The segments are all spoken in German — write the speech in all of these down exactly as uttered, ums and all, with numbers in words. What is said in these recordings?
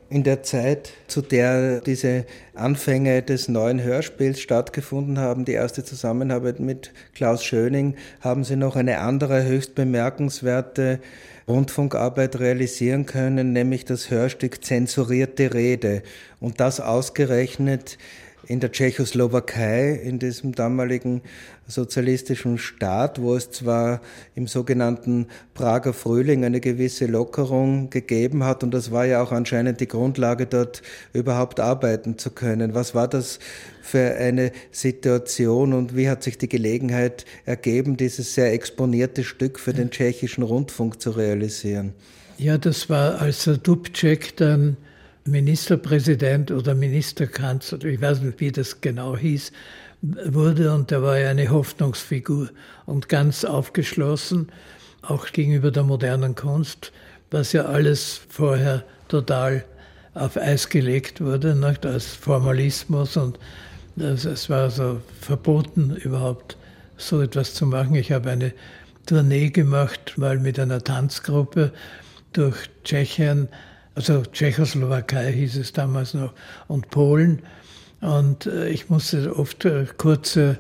In der Zeit, zu der diese Anfänge des neuen Hörspiels stattgefunden haben, die erste Zusammenarbeit mit Klaus Schöning, haben Sie noch eine andere höchst bemerkenswerte Rundfunkarbeit realisieren können, nämlich das Hörstück Zensurierte Rede. Und das ausgerechnet in der Tschechoslowakei, in diesem damaligen sozialistischen Staat, wo es zwar im sogenannten Prager Frühling eine gewisse Lockerung gegeben hat, und das war ja auch anscheinend die Grundlage, dort überhaupt arbeiten zu können. Was war das für eine Situation und wie hat sich die Gelegenheit ergeben, dieses sehr exponierte Stück für den tschechischen Rundfunk zu realisieren? Ja, das war, als der Dubček dann Ministerpräsident oder Ministerkanzler, ich weiß nicht, wie das genau hieß, wurde, und er war ja eine Hoffnungsfigur und ganz aufgeschlossen, auch gegenüber der modernen Kunst, was ja alles vorher total auf Eis gelegt wurde, nicht, als Formalismus, und das, es war so verboten, überhaupt so etwas zu machen. Ich habe eine Tournee gemacht, mal mit einer Tanzgruppe durch Tschechien, also Tschechoslowakei hieß es damals noch, und Polen. Und ich musste oft kurze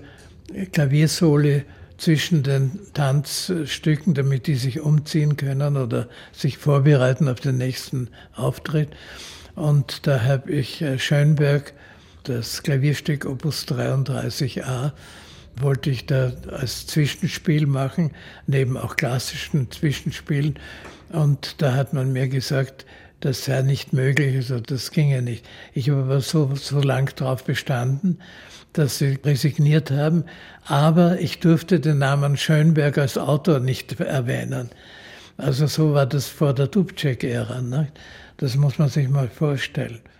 Klaviersoli zwischen den Tanzstücken, damit die sich umziehen können oder sich vorbereiten auf den nächsten Auftritt. Und da habe ich Schönberg, das Klavierstück Opus dreiunddreißig a, wollte ich da als Zwischenspiel machen, neben auch klassischen Zwischenspielen. Und da hat man mir gesagt, das sei nicht möglich, also das ginge nicht. Ich habe aber so, so lang darauf bestanden, dass sie resigniert haben, aber ich durfte den Namen Schönberg als Autor nicht erwähnen. Also so war das vor der Dubček-Ära, ne? Das muss man sich mal vorstellen.